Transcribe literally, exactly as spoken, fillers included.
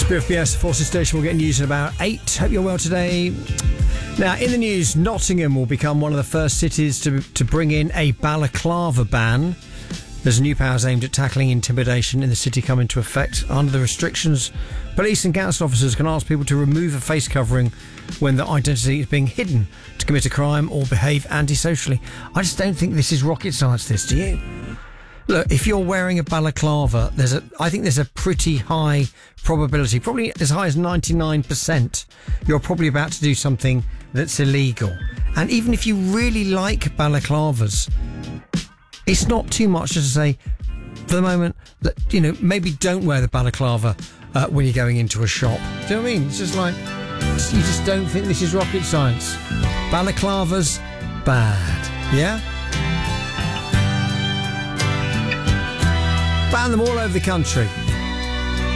Griff B S, Forces Station will get news in about eight. Hope you're well today. Now, in the news, Nottingham will become one of the first cities to, to bring in a balaclava ban. There's new powers aimed at tackling intimidation in the city come into effect. Under the restrictions, police and council officers can ask people to remove a face covering when their identity is being hidden to commit a crime or behave antisocially. I just don't think this is rocket science, this, do you? Look, if you're wearing a balaclava, there's a, I think there's a pretty high probability, probably as high as ninety-nine percent, you're probably about to do something that's illegal. And even if you really like balaclavas, it's not too much to say, for the moment, that, you know, maybe don't wear the balaclava uh, when you're going into a shop. Do you know what I mean? It's just like, you just don't think this is rocket science. Balaclavas, bad. Yeah? Ban them all over the country.